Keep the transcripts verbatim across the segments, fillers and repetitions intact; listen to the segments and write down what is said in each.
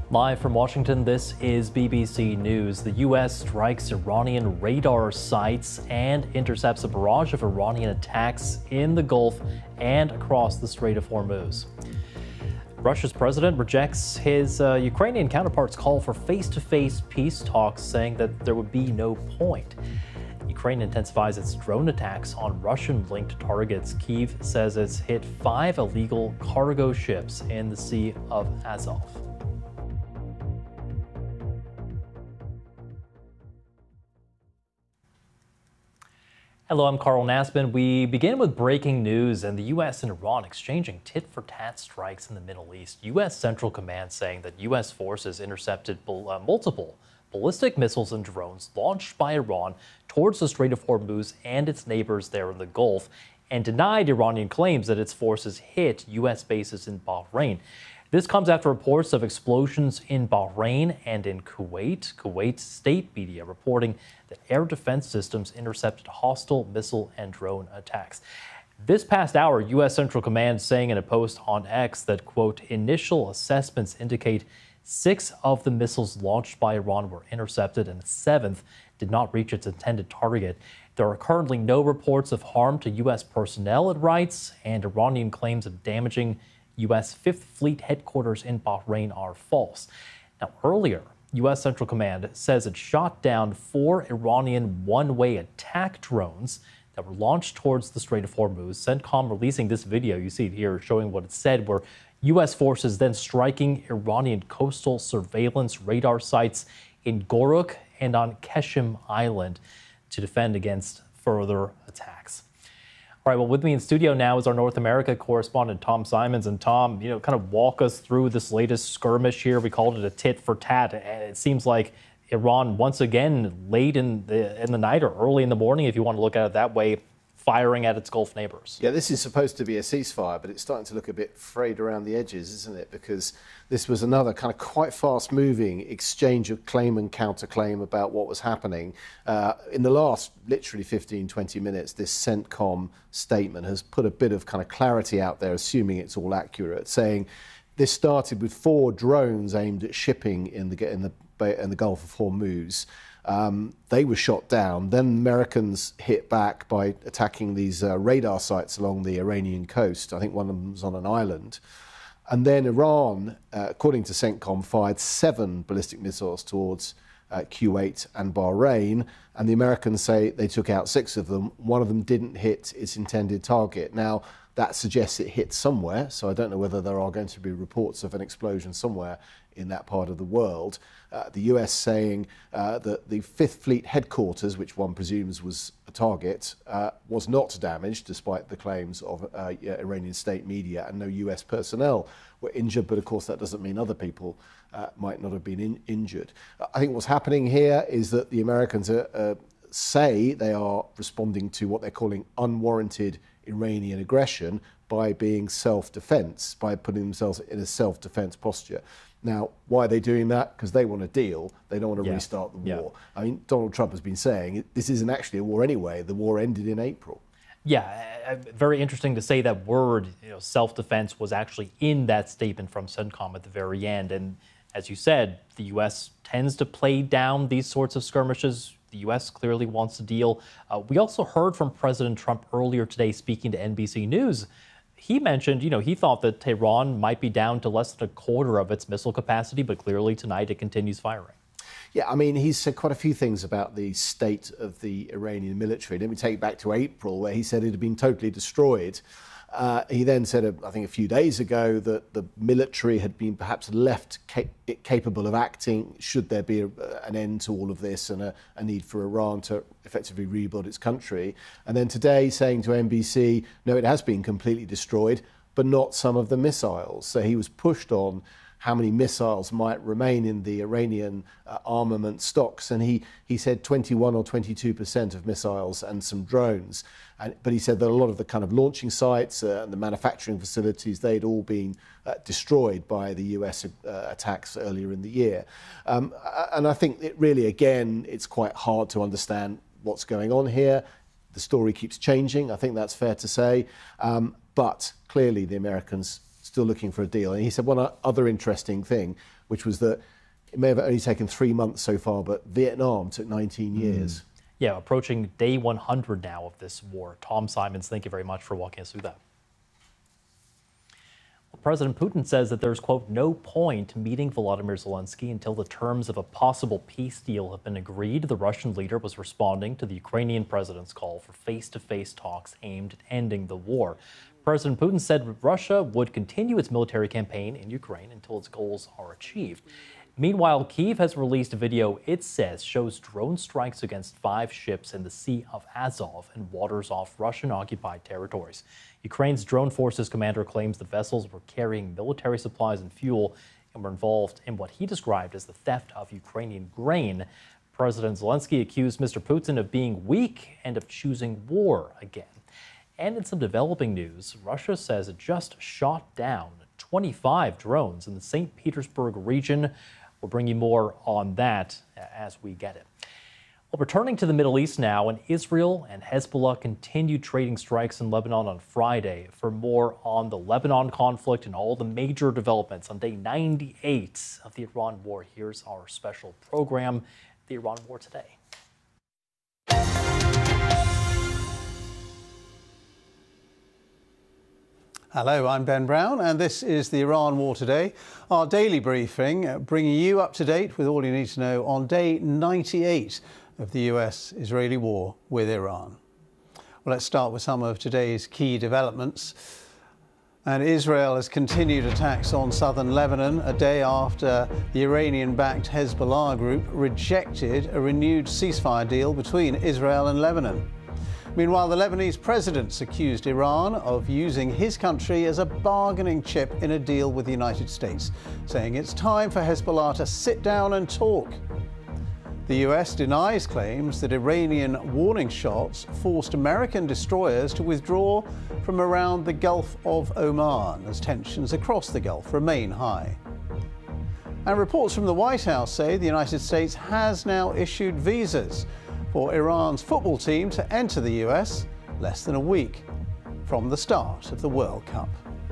Live from Washington, this is B B C News. The U S strikes Iranian radar sites and intercepts a barrage of Iranian attacks in the Gulf and across the Strait of Hormuz. Russia's president rejects his uh, Ukrainian counterpart's call for face-to-face peace talks, saying that there would be no point. Ukraine intensifies its drone attacks on Russian-linked targets. Kyiv says it's hit five illegal cargo ships in the Sea of Azov. Hello, I'm Carl Nassman. We begin with breaking news and the U S and Iran exchanging tit-for-tat strikes in the Middle East. U S Central Command saying that U S forces intercepted uh, multiple ballistic missiles and drones launched by Iran towards the Strait of Hormuz and its neighbors there in the Gulf, and denied Iranian claims that its forces hit U S bases in Bahrain. This comes after reports of explosions in Bahrain and in Kuwait. Kuwait's state media reporting that air defense systems intercepted hostile missile and drone attacks. This past hour, U S Central Command saying in a post on X that, quote, initial assessments indicate six of the missiles launched by Iran were intercepted and the seventh did not reach its intended target. There are currently no reports of harm to U S personnel, it writes, and Iranian claims of damaging U S Fifth Fleet headquarters in Bahrain are false. Now, earlier, U S Central Command says it shot down four Iranian one-way attack drones that were launched towards the Strait of Hormuz. CENTCOM releasing this video, you see it here, showing what it said, were U S forces then striking Iranian coastal surveillance radar sites in Goruk and on Keshim Island to defend against further attacks. All right, well, with me in studio now is our North America correspondent, Tom Simons. And Tom, you know, kind of walk us through this latest skirmish here. We called it a tit for tat. And it seems like Iran, once again, late in the, in the night or early in the morning, if you want to look at it that way, firing at its Gulf neighbors. Yeah, this is supposed to be a ceasefire, but it's starting to look a bit frayed around the edges, isn't it? Because this was another kind of quite fast-moving exchange of claim and counterclaim about what was happening. Uh, in the last literally fifteen, twenty minutes, this CENTCOM statement has put a bit of kind of clarity out there, assuming it's all accurate, saying this started with four drones aimed at shipping in the, in the, in the Gulf of Hormuz. Um, they were shot down. Then Americans hit back by attacking these uh, radar sites along the Iranian coast. I think one of them was on an island. And then Iran, uh, according to CENTCOM, fired seven ballistic missiles towards uh, Kuwait and Bahrain. And the Americans say they took out six of them. One of them didn't hit its intended target. Now, that suggests it hit somewhere. So I don't know whether there are going to be reports of an explosion somewhere in that part of the world. Uh, the U S saying uh, that the Fifth Fleet headquarters, which one presumes was a target, uh, was not damaged, despite the claims of uh, Iranian state media, and no U S personnel were injured. But of course, that doesn't mean other people uh, might not have been in injured. I think what's happening here is that the Americans are, uh, say they are responding to what they're calling unwarranted Iranian aggression by being self-defense, by putting themselves in a self-defense posture. Now, why are they doing that? Because they want a deal. They don't want to yeah. restart the war. Yeah. I mean, Donald Trump has been saying this isn't actually a war anyway. The war ended in April. Yeah, very interesting to say that word, you know, self-defense was actually in that statement from CENTCOM at the very end. And as you said, the U S tends to play down these sorts of skirmishes. The U S clearly wants a deal. Uh, we also heard from President Trump earlier today speaking to N B C News. He mentioned, you know, he thought that Tehran might be down to less than a quarter of its missile capacity, but clearly tonight it continues firing. Yeah, I mean, he's said quite a few things about the state of the Iranian military. Let me take you back to April, where he said it had been totally destroyed. Uh, he then said, uh, I think a few days ago, that the military had been perhaps left cap capable of acting should there be a, an end to all of this and a, a need for Iran to effectively rebuild its country. And then today saying to N B C, no, it has been completely destroyed, but not some of the missiles. So he was pushed on how many missiles might remain in the Iranian uh, armament stocks. And he, he said twenty-one or twenty-two percent of missiles and some drones. And, but he said that a lot of the kind of launching sites uh, and the manufacturing facilities, they'd all been uh, destroyed by the U S uh, attacks earlier in the year. Um, and I think it really, again, it's quite hard to understand what's going on here. The story keeps changing. I think that's fair to say. Um, but clearly the Americans still looking for a deal. And he said one other interesting thing, which was that it may have only taken three months so far, but Vietnam took nineteen years. Mm. Yeah, approaching day one hundred now of this war. Tom Simons, thank you very much for walking us through that. Well, President Putin says that there's, quote, no point meeting Volodymyr Zelensky until the terms of a possible peace deal have been agreed. The Russian leader was responding to the Ukrainian president's call for face-to-face talks aimed at ending the war. President Putin said Russia would continue its military campaign in Ukraine until its goals are achieved. Meanwhile, Kyiv has released a video it says shows drone strikes against five ships in the Sea of Azov and waters off Russian-occupied territories. Ukraine's drone forces commander claims the vessels were carrying military supplies and fuel and were involved in what he described as the theft of Ukrainian grain. President Zelensky accused Mister Putin of being weak and of choosing war again. And in some developing news, Russia says it just shot down twenty-five drones in the Saint Petersburg region. We'll bring you more on that as we get it. Well, returning to the Middle East now, and Israel and Hezbollah continued trading strikes in Lebanon on Friday. For more on the Lebanon conflict and all the major developments on day ninety-eight of the Iran war, here's our special program, The Iran War Today. Hello, I'm Ben Brown, and this is the Iran War Today, our daily briefing, bringing you up to date with all you need to know on day ninety-eight of the U S-Israeli war with Iran. Well, let's start with some of today's key developments. And Israel has continued attacks on southern Lebanon a day after the Iranian-backed Hezbollah group rejected a renewed ceasefire deal between Israel and Lebanon. Meanwhile, the Lebanese president's accused Iran of using his country as a bargaining chip in a deal with the United States, saying it's time for Hezbollah to sit down and talk. The U S denies claims that Iranian warning shots forced American destroyers to withdraw from around the Gulf of Oman as tensions across the Gulf remain high. And reports from the White House say the United States has now issued visas for Iran's football team to enter the U S less than a week from the start of the World Cup.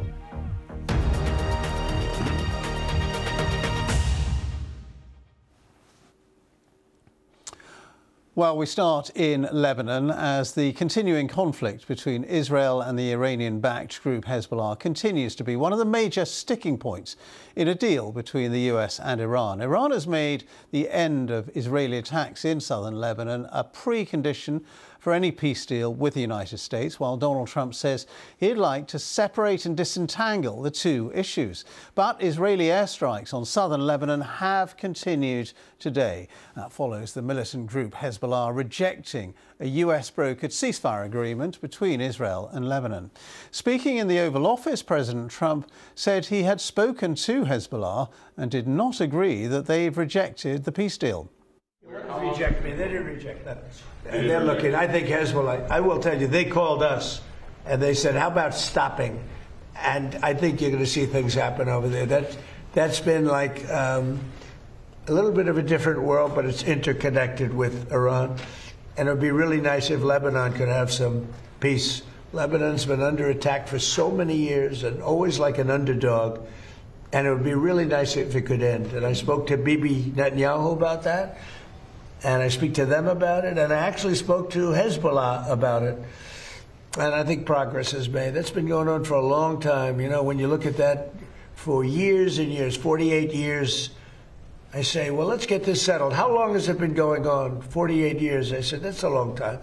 Well, we start in Lebanon as the continuing conflict between Israel and the Iranian-backed group Hezbollah continues to be one of the major sticking points in a deal between the U S and Iran. Iran has made the end of Israeli attacks in southern Lebanon a precondition for any peace deal with the United States, while Donald Trump says he'd like to separate and disentangle the two issues. But Israeli airstrikes on southern Lebanon have continued today. That follows the militant group Hezbollah rejecting a U S-brokered ceasefire agreement between Israel and Lebanon. Speaking in the Oval Office, President Trump said he had spoken to Hezbollah and did not agree that they've rejected the peace deal. They didn't reject me. They didn't reject that. And they're looking. I think Hezbollah, I will tell you, they called us and they said, how about stopping? And I think you're going to see things happen over there. That, that's been like um, a little bit of a different world, but it's interconnected with Iran. And it would be really nice if Lebanon could have some peace. Lebanon's been under attack for so many years and always like an underdog. And it would be really nice if it could end. And I spoke to Bibi Netanyahu about that. And I speak to them about it, and I actually spoke to Hezbollah about it. And I think progress is made. That's been going on for a long time. You know, when you look at that for years and years, forty-eight years, I say, well, let's get this settled. How long has it been going on? forty-eight years. I said, that's a long time.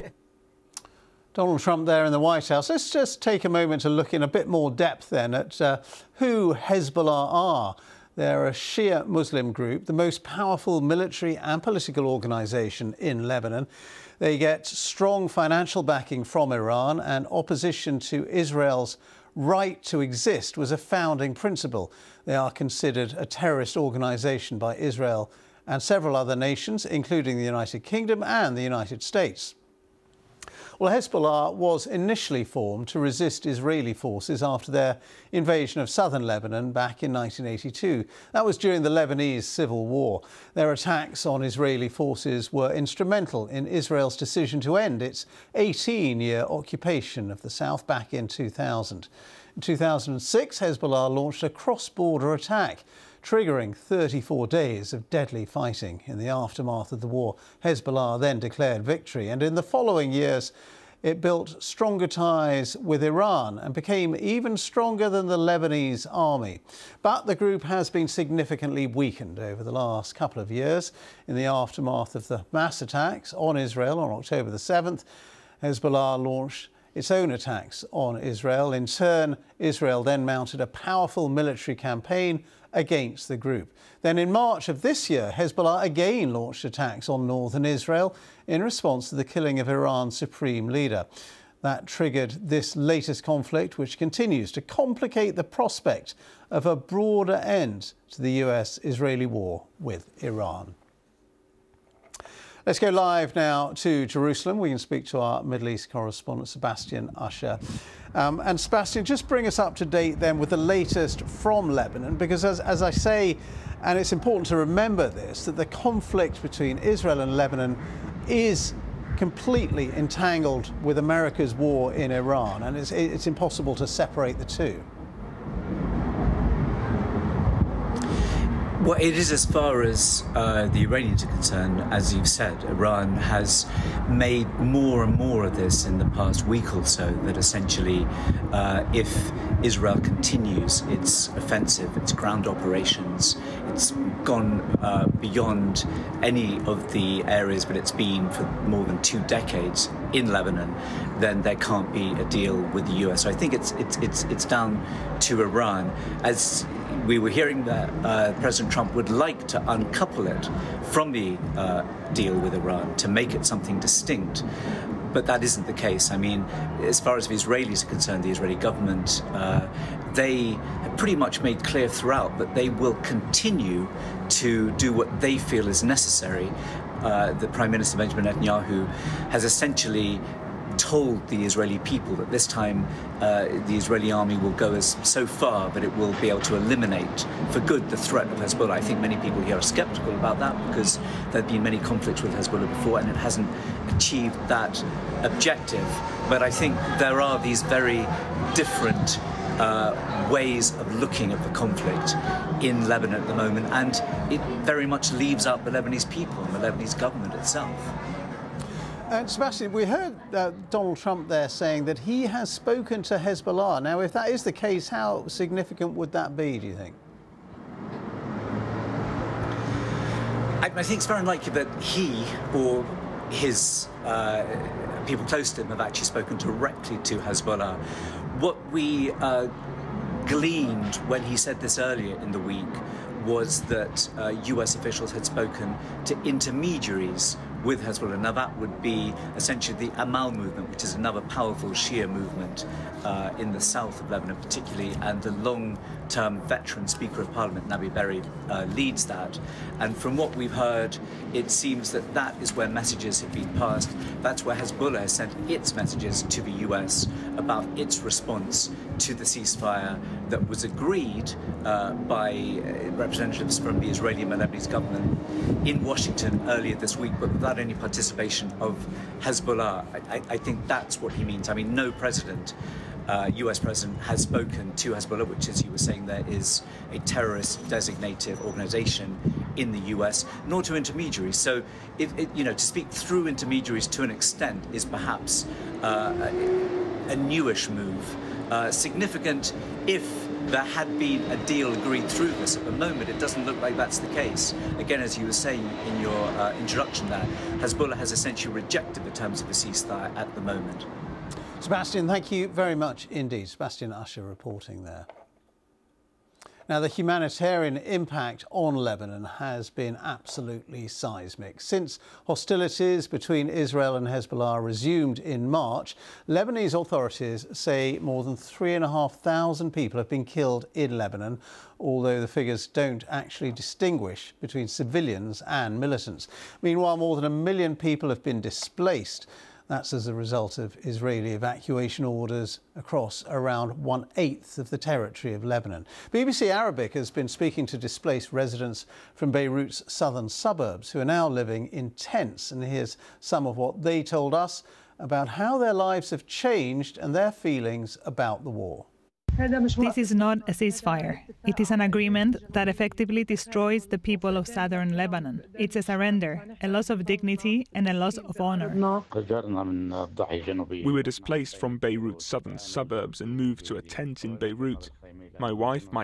Donald Trump there in the White House. Let's just take a moment to look in a bit more depth then at uh, who Hezbollah are. They're a Shia Muslim group, the most powerful military and political organisation in Lebanon. They get strong financial backing from Iran, and opposition to Israel's right to exist was a founding principle. They are considered a terrorist organisation by Israel and several other nations, including the United Kingdom and the United States. Well, Hezbollah was initially formed to resist Israeli forces after their invasion of southern Lebanon back in nineteen eighty-two. That was during the Lebanese civil war. Their attacks on Israeli forces were instrumental in Israel's decision to end its eighteen-year occupation of the south back in two thousand. In two thousand six, Hezbollah launched a cross-border attack triggering thirty-four days of deadly fighting. In the aftermath of the war, Hezbollah then declared victory, and in the following years it built stronger ties with Iran and became even stronger than the Lebanese army. But the group has been significantly weakened over the last couple of years. In the aftermath of the mass attacks on Israel on October the seventh, Hezbollah launched its own attacks on Israel. In turn, Israel then mounted a powerful military campaign against the group. Then in March of this year, Hezbollah again launched attacks on northern Israel in response to the killing of Iran's supreme leader. That triggered this latest conflict, which continues to complicate the prospect of a broader end to the U S-Israeli war with Iran. Let's go live now to Jerusalem. We can speak to our Middle East correspondent, Sebastian Usher. Um, and Sebastian, just bring us up to date then with the latest from Lebanon, because as, as I say, and it's important to remember this, that the conflict between Israel and Lebanon is completely entangled with America's war in Iran, and it's, it's impossible to separate the two. Well, it is as far as uh, the Iranians are concerned. As you've said, Iran has made more and more of this in the past week or so, that essentially uh, if Israel continues its offensive, its ground operations, it's gone uh, beyond any of the areas that it's been for more than two decades in Lebanon, then there can't be a deal with the U S. So I think it's it's it's it's down to Iran. As we were hearing that uh, President Trump would like to uncouple it from the uh, deal with Iran to make it something distinct. But that isn't the case. I mean, as far as the Israelis are concerned, the Israeli government, uh, they have pretty much made clear throughout that they will continue to do what they feel is necessary. Uh, the Prime Minister Benjamin Netanyahu has essentially told the Israeli people that this time uh, the Israeli army will go as so far that it will be able to eliminate for good the threat of Hezbollah. I think many people here are skeptical about that because there have been many conflicts with Hezbollah before and it hasn't achieved that objective. But I think there are these very different uh, ways of looking at the conflict in Lebanon at the moment, and it very much leaves out the Lebanese people and the Lebanese government itself. Uh, Sebastian, we heard uh, Donald Trump there saying that he has spoken to Hezbollah. Now, if that is the case, how significant would that be, do you think? I, I think it's very unlikely that he or his uh, people close to him have actually spoken directly to Hezbollah. What we uh, gleaned when he said this earlier in the week was that uh, U S officials had spoken to intermediaries with Hezbollah. Now that would be essentially the Amal movement, which is another powerful Shia movement uh, in the south of Lebanon particularly, and the long-term veteran Speaker of Parliament, Nabi Berri, uh, leads that. And from what we've heard, it seems that that is where messages have been passed. That's where Hezbollah has sent its messages to the U S about its response to the ceasefire that was agreed uh, by uh, representatives from the Israeli and Lebanese government in Washington earlier this week, but without any participation of Hezbollah. I, I think that's what he means. I mean, no president, uh, U S president, has spoken to Hezbollah, which, as you were saying, there is a terrorist designated organization in the U S, nor to intermediaries. So, it, it, you know, to speak through intermediaries to an extent is perhaps uh, a, a newish move. Uh, significant if there had been a deal agreed through this. At the moment, it doesn't look like that's the case. Again, as you were saying in your uh, introduction there, Hezbollah has essentially rejected the terms of a ceasefire at the moment. Sebastian, thank you very much indeed. Sebastian Usher reporting there. Now, the humanitarian impact on Lebanon has been absolutely seismic. Since hostilities between Israel and Hezbollah resumed in March, Lebanese authorities say more than three and a half thousand people have been killed in Lebanon, although the figures don't actually distinguish between civilians and militants. Meanwhile, more than a million people have been displaced. That's as a result of Israeli evacuation orders across around one-eighth of the territory of Lebanon. B B C Arabic has been speaking to displaced residents from Beirut's southern suburbs who are now living in tents. And here's some of what they told us about how their lives have changed and their feelings about the war. This is not a ceasefire. It is an agreement that effectively destroys the people of southern Lebanon. It's a surrender, a loss of dignity and a loss of honor. We were displaced from Beirut's southern suburbs and moved to a tent in Beirut. My wife, my